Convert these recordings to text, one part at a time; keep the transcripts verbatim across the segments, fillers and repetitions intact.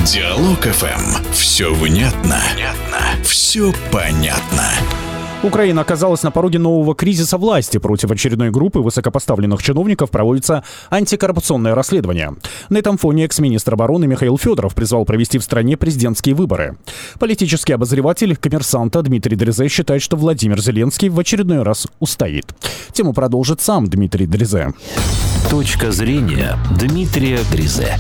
Диалог эф эм. Все внятно, внятно, все понятно. Украина оказалась на пороге нового кризиса власти. Против очередной группы высокопоставленных чиновников проводится антикоррупционное расследование. На этом фоне экс-министр обороны Михаил Федоров призвал провести в стране президентские выборы. Политический обозреватель «Коммерсанта» Дмитрий Дрезе считает, что Владимир Зеленский в очередной раз устоит. Тему продолжит сам Дмитрий Дрезе. Точка зрения Дмитрия Дрезе.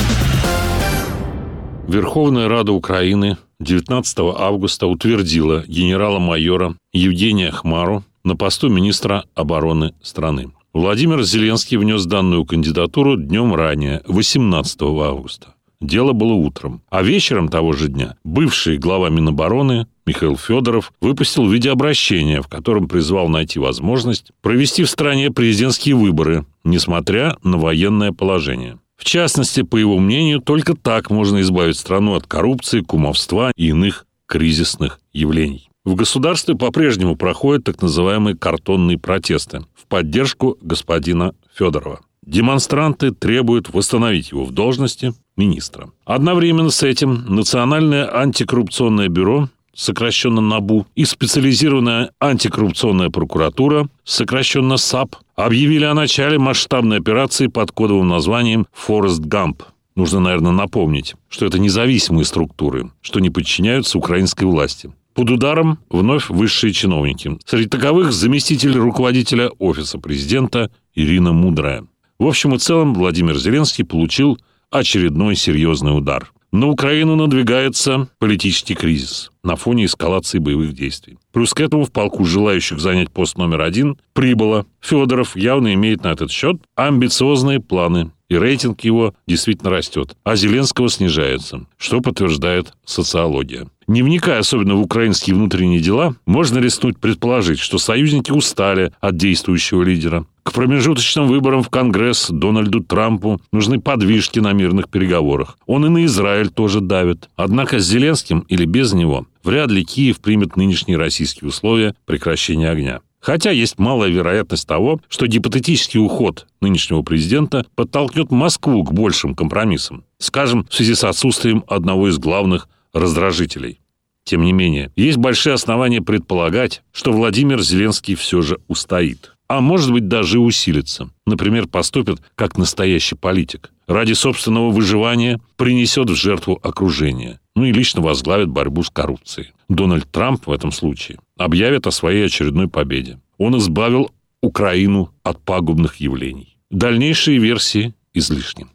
Верховная Рада Украины девятнадцатого августа утвердила генерала-майора Евгения Хмару на посту министра обороны страны. Владимир Зеленский внес данную кандидатуру днем ранее, восемнадцатого августа. Дело было утром. А вечером того же дня бывший глава Минобороны Михаил Федоров выпустил видеообращение, в котором призвал найти возможность провести в стране президентские выборы, несмотря на военное положение. В частности, по его мнению, только так можно избавить страну от коррупции, кумовства и иных кризисных явлений. В государстве по-прежнему проходят так называемые картонные протесты в поддержку господина Федорова. Демонстранты требуют восстановить его в должности министра. Одновременно с этим Национальное антикоррупционное бюро, сокращенно НАБУ, и специализированная антикоррупционная прокуратура, сокращенно САП, объявили о начале масштабной операции под кодовым названием «Форест Гамп». Нужно, наверное, напомнить, что это независимые структуры, что не подчиняются украинской власти. Под ударом вновь высшие чиновники. Среди таковых заместитель руководителя Офиса президента Ирина Мудрая. В общем и целом Владимир Зеленский получил очередной серьезный удар. На Украину надвигается политический кризис на фоне эскалации боевых действий. Плюс к этому в полку желающих занять пост номер один прибыло. Федоров явно имеет на этот счет амбициозные планы, и рейтинг его действительно растет, а Зеленского снижается, что подтверждает социология. Не вникая особенно в украинские внутренние дела, можно рискнуть предположить, что союзники устали от действующего лидера. К промежуточным выборам в Конгресс Дональду Трампу нужны подвижки на мирных переговорах. Он и на Израиль тоже давит. Однако с Зеленским или без него вряд ли Киев примет нынешние российские условия прекращения огня. Хотя есть малая вероятность того, что гипотетический уход нынешнего президента подтолкнет Москву к большим компромиссам. Скажем, в связи с отсутствием одного из главных раздражителей. Тем не менее, есть большие основания предполагать, что Владимир Зеленский все же устоит. А может быть, даже усилится. Например, поступит как настоящий политик. Ради собственного выживания принесет в жертву окружение. Ну и лично возглавит борьбу с коррупцией. Дональд Трамп в этом случае объявит о своей очередной победе. Он избавил Украину от пагубных явлений. Дальнейшие версии излишни.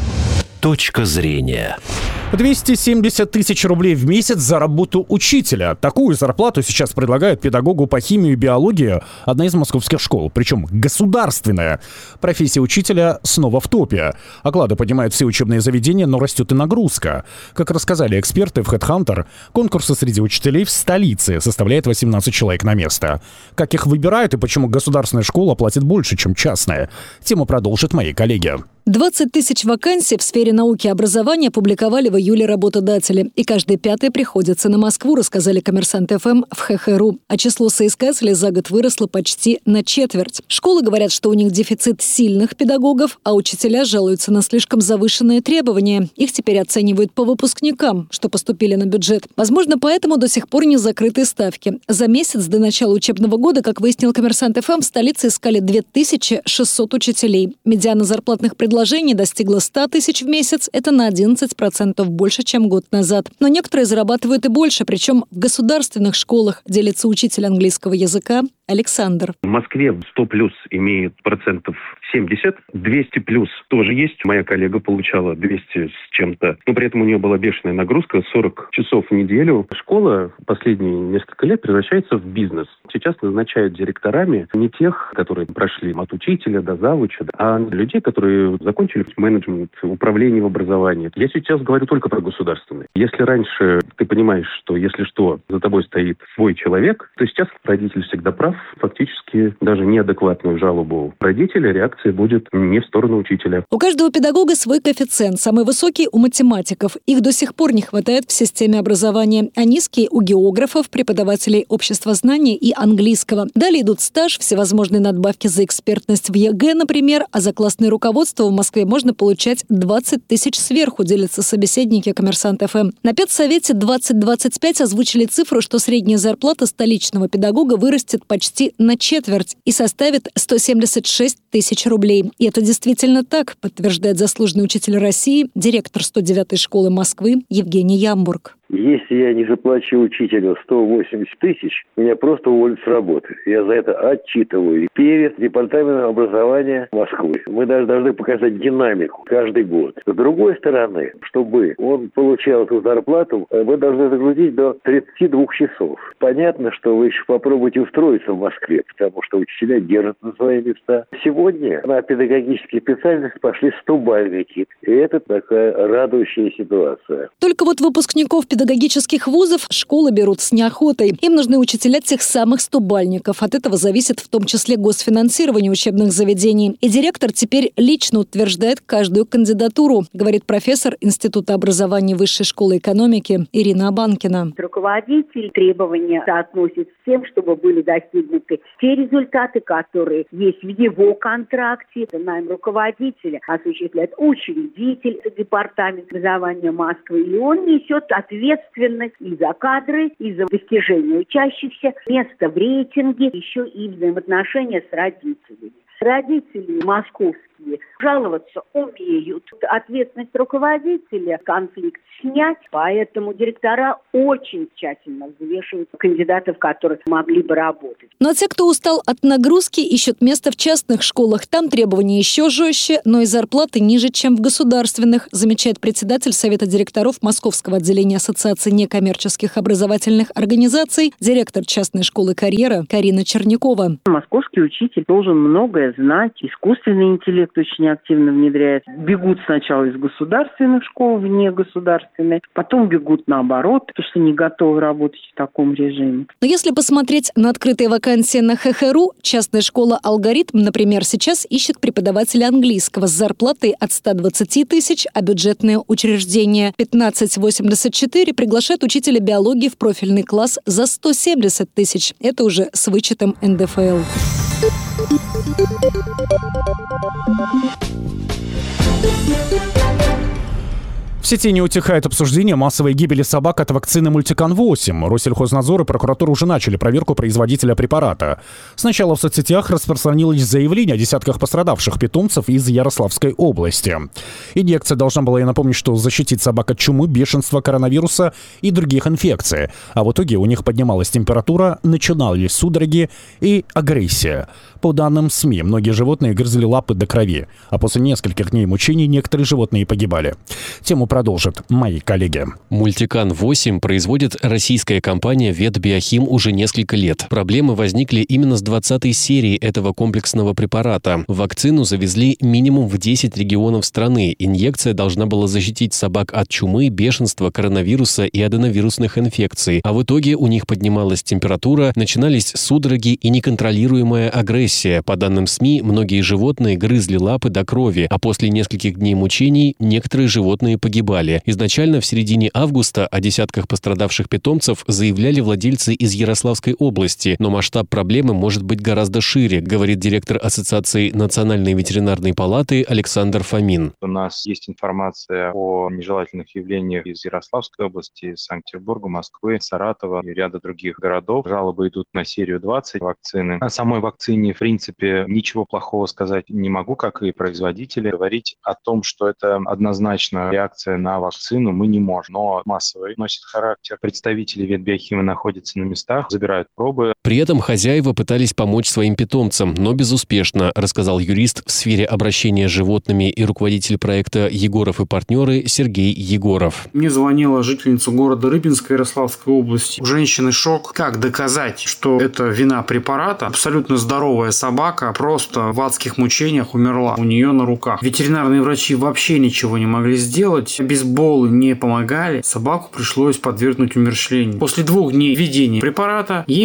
Точка зрения. двести семьдесят тысяч рублей в месяц за работу учителя. Такую зарплату сейчас предлагают педагогу по химии и биологии одна из московских школ, причем государственная. Профессия учителя снова в топе. Оклады поднимают все учебные заведения, но растет и нагрузка. Как рассказали эксперты в HeadHunter, конкурсы среди учителей в столице составляет восемнадцать человек на место. Как их выбирают и почему государственная школа платит больше, чем частная? Тему продолжат мои коллеги. двадцать тысяч вакансий в сфере науки и образования опубликовали в июле работодатели. И каждый пятый приходится на Москву, рассказали Коммерсант эф эм в ха ха ру. А число соискателей за год выросло почти на четверть. Школы говорят, что у них дефицит сильных педагогов, а учителя жалуются на слишком завышенные требования. Их теперь оценивают по выпускникам, что поступили на бюджет. Возможно, поэтому до сих пор не закрыты ставки. За месяц до начала учебного года, как выяснил Коммерсант эф эм, в столице искали две тысячи шестьсот учителей. Медиана зарплатных предложений Предложение достигло ста тысяч в месяц. Это на одиннадцать процентов больше, чем год назад. Но некоторые зарабатывают и больше, причем в государственных школах, делится учитель английского языка Александр. В Москве сто плюс имеет процентов семьдесят, двести плюс тоже есть. Моя коллега получала двести с чем-то, но при этом у нее была бешеная нагрузка, сорок часов в неделю. Школа последние несколько лет превращается в бизнес. Сейчас назначают директорами не тех, которые прошли от учителя до завуча, а людей, которые закончили менеджмент, управление в образовании. Я сейчас говорю только про государственные. Если раньше ты понимаешь, что если что, за тобой стоит свой человек, то сейчас родитель всегда прав. фактически даже неадекватную жалобу родителя, реакция будет не в сторону учителя. У каждого педагога свой коэффициент. Самый высокий у математиков. Их до сих пор не хватает в системе образования. А низкий у географов, преподавателей обществознания и английского. Далее идут стаж, всевозможные надбавки за экспертность в ЕГЭ, например, а за классное руководство в Москве можно получать двадцать тысяч сверху, делятся собеседники Коммерсант ФМ. На педсовете двадцать двадцать пять озвучили цифру, что средняя зарплата столичного педагога вырастет почти на четверть и составит сто семьдесят шесть тысяч рублей. И это действительно так, подтверждает заслуженный учитель России, директор сто девятой школы Москвы Евгений Ямбург. Если я не заплачу учителю сто восемьдесят тысяч, меня просто уволят с работы. Я за это отчитываю перед департаментом образования Москвы. Мы даже должны показать динамику каждый год. С другой стороны, чтобы он получал эту зарплату, мы должны загрузить до тридцати двух часов. Понятно, что вы еще попробуйте устроиться в Москве, потому что учителя держат на свои места. Сегодня на педагогические специальности пошли стобальники. И это такая радующая ситуация. Только вот выпускников педагогических педагогических вузов школы берут с неохотой. Им нужны учителя тех самых стобальников. От этого зависит в том числе госфинансирование учебных заведений. И директор теперь лично утверждает каждую кандидатуру, говорит профессор Института образования Высшей школы экономики Ирина Абанкина. Руководитель требования соотносит с тем, чтобы были достигнуты те результаты, которые есть в его контракте. Найм руководителя осуществляет учредитель департамента образования Москвы. И он несет ответственность и за кадры, и за достижения учащихся, место в рейтинге, еще и взаимоотношения с родителями. Родители московские жаловаться умеют. Ответственность руководителя конфликт снять, поэтому директора очень тщательно взвешивают кандидатов, которые могли бы работать. Но те, кто устал от нагрузки, ищут место в частных школах. Там требования еще жестче, но и зарплаты ниже, чем в государственных, замечает председатель Совета директоров Московского отделения Ассоциации некоммерческих образовательных организаций, директор частной школы «Карьера» Карина Чернякова. Московский учитель должен многое знать. Искусственный интеллект очень активно внедряется. Бегут сначала из государственных школ в негосударственные, потом бегут наоборот, потому что не готовы работать в таком режиме. Но если посмотреть на открытые вакансии на ХХРУ, частная школа «Алгоритм», например, сейчас ищет преподавателя английского с зарплатой от ста двадцати тысяч, а бюджетное учреждение пятнадцать восемьдесят четыре приглашает учителя биологии в профильный класс за сто семьдесят тысяч. Это уже с вычетом эн дэ эф эл. В сети не утихает обсуждение массовой гибели собак от вакцины Мультикан восемь. Россельхознадзор и прокуратура уже начали проверку производителя препарата. Сначала в соцсетях распространилось заявление о десятках пострадавших питомцев из Ярославской области. Инъекция должна была, я напомню, что защитить собак от чумы, бешенства, коронавируса и других инфекций. А в итоге у них поднималась температура, начинались судороги и агрессия. По данным СМИ, многие животные грызли лапы до крови, а после нескольких дней мучений некоторые животные погибали. Тему продолжат мои коллеги. Мультикан восемь производит российская компания Ветбиохим уже несколько лет. Проблемы возникли именно с двадцатой серии этого комплексного препарата. Вакцину завезли минимум в десять регионов страны. Инъекция должна была защитить собак от чумы, бешенства, коронавируса и аденовирусных инфекций. А в итоге у них поднималась температура, начинались судороги и неконтролируемая агрессия. По данным СМИ, многие животные грызли лапы до крови, а после нескольких дней мучений некоторые животные погибали. Изначально в середине августа о десятках пострадавших питомцев заявляли владельцы из Ярославской области, но масштаб проблемы может быть гораздо шире, говорит директор Ассоциации Национальной ветеринарной палаты Александр Фомин. У нас есть информация о нежелательных явлениях из Ярославской области, Санкт-Петербурга, Москвы, Саратова и ряда других городов. Жалобы идут на серию двадцать вакцины. О самой вакцине, в принципе, ничего плохого сказать не могу, как и производители. Говорить о том, что это однозначно реакция на вакцину, мы не можем. Но массовый носит характер. Представители Ветбиохима находятся на местах, забирают пробы. При этом хозяева пытались помочь своим питомцам, но безуспешно, рассказал юрист в сфере обращения с животными и руководитель проекта «Егоров и партнеры» Сергей Егоров. Мне звонила жительница города Рыбинска Ярославской области. У женщины шок. Как доказать, что это вина препарата? Абсолютно здоровая собака просто в адских мучениях умерла у нее на руках. Ветеринарные врачи вообще ничего не могли сделать. Бейсболы не помогали. Собаку пришлось подвергнуть умерщвлению. После двух дней введения препарата ей позвонили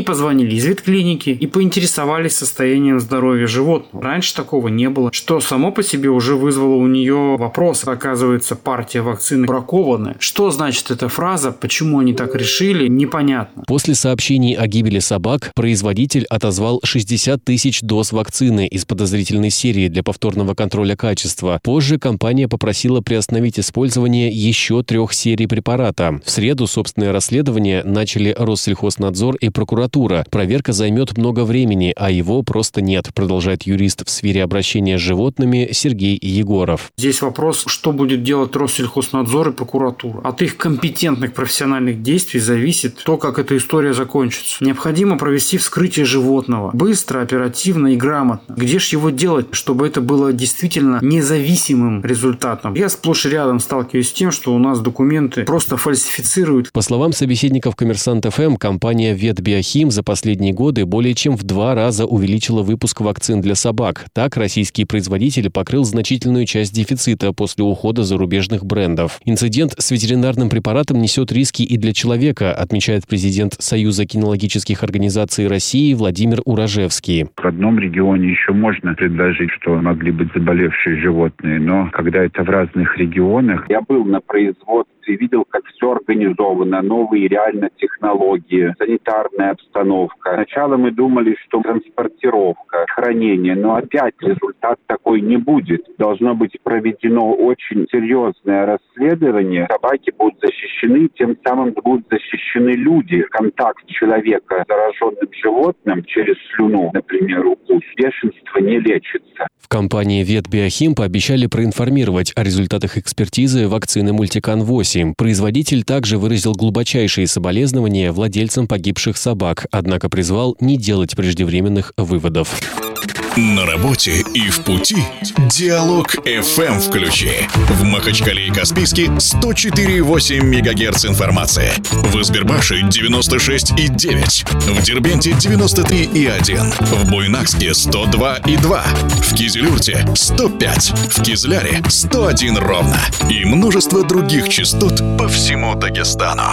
позвонили из ветклиники и поинтересовались состоянием здоровья животного. Раньше такого не было, что само по себе уже вызвало у нее вопрос. Оказывается, партия вакцины бракованная. Что значит эта фраза? Почему они так решили? Непонятно. После сообщений о гибели собак производитель отозвал шестьдесят тысяч доз вакцины из подозрительной серии для повторного контроля качества. Позже компания попросила приостановить использование еще трех серий препарата. В среду собственное расследование начали Россельхознадзор и прокуратура. Проверка займет много времени, а его просто нет, продолжает юрист в сфере обращения с животными Сергей Егоров. Здесь вопрос, что будет делать Россельхознадзор и прокуратура. От их компетентных профессиональных действий зависит то, как эта история закончится. Необходимо провести вскрытие животного. Быстро, оперативно и грамотно. Где ж его делать, чтобы это было действительно независимым результатом? Я сплошь и рядом сталкиваюсь с тем, что у нас документы просто фальсифицируют. По словам собеседников Коммерсант ФМ, компания Ветбиохим за последние годы более чем в два раза увеличила выпуск вакцин для собак. Так, российский производитель покрыл значительную часть дефицита после ухода зарубежных брендов. Инцидент с ветеринарным препаратом несет риски и для человека, отмечает президент Союза кинологических организаций России Владимир Уражевский. В одном регионе еще можно предложить, что могли быть заболевшие животные, но когда это в разных регионах... Я был на производстве, видел, как все организовано, новые реально технологии, санитарная обстановка. Сначала мы думали, что транспортировка, хранение, но опять результат такой не будет. Должно быть проведено очень серьезное расследование. Собаки будут защищены, тем самым будут защищены люди. Контакт человека с зараженным животным через слюну, например, укус, бешенство не лечится. В компании Ветбиохим пообещали проинформировать о результатах экспертизы вакцины Мультикан восемь. Производитель также выразил глубочайшие соболезнования владельцам погибших собак, однако призвал не делать преждевременных выводов. На работе и в пути Диалог эф эм включи. В Махачкале и Каспийске сто четыре и восемь мегагерц информации. В Избербаше девяносто шесть и девять. В Дербенте девяносто три и один. В Буйнакске сто два и два. В Кизилюрте сто пять. В Кизляре сто один ровно. И множество других частот по всему Дагестану.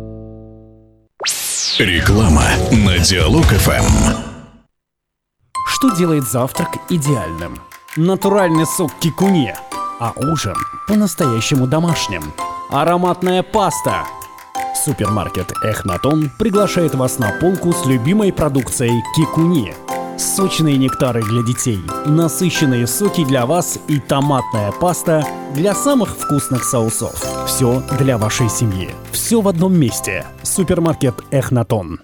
Реклама на Диалог эф эм. Что делает завтрак идеальным? Натуральный сок кикуни, а ужин по-настоящему домашним. Ароматная паста. Супермаркет Эхнатон приглашает вас на полку с любимой продукцией кикуни. Сочные нектары для детей, насыщенные соки для вас и томатная паста для самых вкусных соусов. Все для вашей семьи. Все в одном месте. Супермаркет Эхнатон.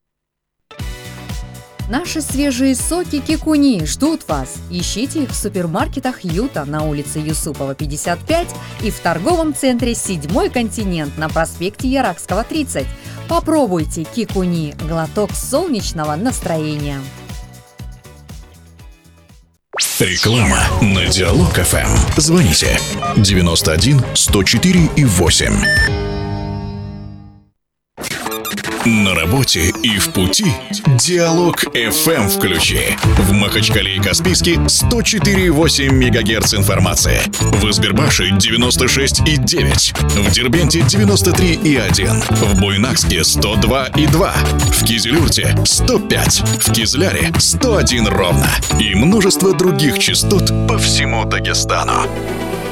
Наши свежие соки кикуни ждут вас. Ищите их в супермаркетах Юта на улице Юсупова, пятьдесят пять и в торговом центре «Седьмой континент» на проспекте Яракского, тридцать. Попробуйте кикуни – глоток солнечного настроения. Реклама на Диалог эф эм. Звоните девяносто один сто четыре и восемь. На работе и в пути Диалог эф эм включи. В Махачкале и Каспийске сто четыре и восемь мегагерц информации. В Избербаше девяносто шесть и девять. В Дербенте девяносто три и один. В Буйнакске сто два и два. В Кизилюрте сто пять. В Кизляре сто один ровно. И множество других частот по всему Дагестану.